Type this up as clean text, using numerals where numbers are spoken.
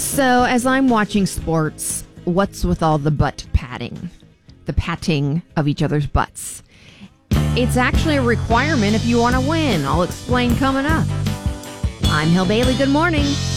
So, as I'm watching sports, what's with all the butt patting? The patting of each other's butts. It's actually a requirement if you want to win. I'll explain coming up. I'm Hill Bailey. Good morning.